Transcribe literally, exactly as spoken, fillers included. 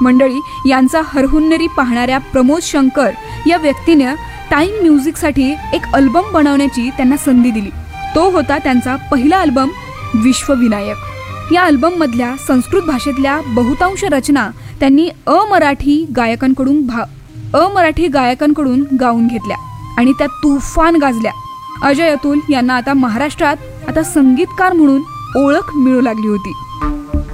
मंडळी यांचा हरहुन्नरी पाहणाऱ्या प्रमोद शंकर या व्यक्तीने टाइम म्युझिकसाठी एक अल्बम बनवण्याची त्यांना संधी दिली. तो होता त्यांचा पहिला अल्बम विश्वविनायक. या अल्बममधल्या संस्कृत भाषेतल्या बहुतांश रचना त्यांनी अमराठी गायकांकडून भा अमराठी गायकांकडून गाऊन घेतल्या आणि त्या तुफान गाजल्या. अजय अतुल यांना आता महाराष्ट्रात आता संगीतकार म्हणून ओळख मिळू लागली होती.